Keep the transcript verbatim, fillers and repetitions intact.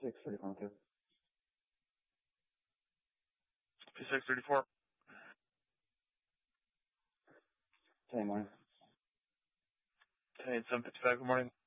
six thirty-four. P six thirty-four. Ten morning. Ten seven fifty-five. Good morning.